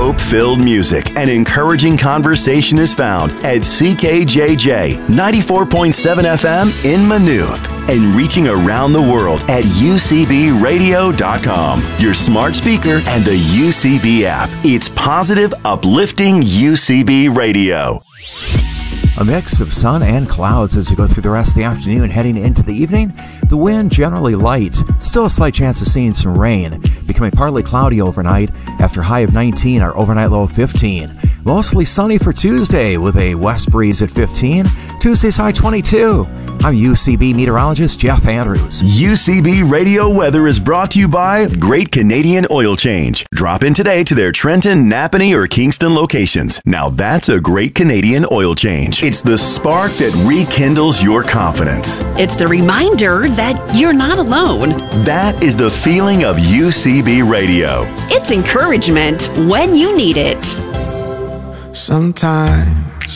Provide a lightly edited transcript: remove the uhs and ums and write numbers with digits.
Hope-filled music and encouraging conversation is found at CKJJ 94.7 FM in Maynooth and reaching around the world at UCBradio.com, your smart speaker and the UCB app. It's positive, uplifting UCB Radio. A mix of sun and clouds as you go through the rest of the afternoon heading into the evening. The wind generally light, still a slight chance of seeing some rain. Becoming partly cloudy overnight after high of 19, our overnight low of 15. Mostly sunny for Tuesday with a west breeze at 15. Tuesday's high 22. I'm UCB meteorologist Jeff Andrews. UCB Radio Weather is brought to you by Great Canadian Oil Change. Drop in today to their Trenton, Napanee, or Kingston locations. Now that's a Great Canadian Oil Change. It's the spark that rekindles your confidence. It's the reminder that you're not alone. That is the feeling of UCB Radio. It's encouragement when you need it. Sometimes